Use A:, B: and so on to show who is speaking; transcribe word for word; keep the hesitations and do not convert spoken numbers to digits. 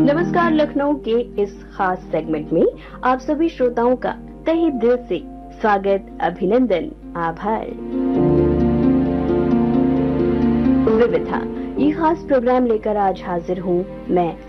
A: नमस्कार लखनऊ के इस खास सेगमेंट में आप सभी श्रोताओं का तहे दिल से स्वागत, अभिनंदन, आभार। विविधा ये खास प्रोग्राम लेकर आज हाजिर हूँ मैं